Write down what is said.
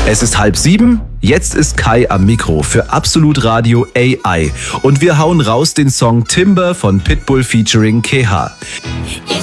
Es ist 6:30. Jetzt ist Kai am Mikro für Absolut Radio AI. Und wir hauen raus den Song Timber von Pitbull featuring KH.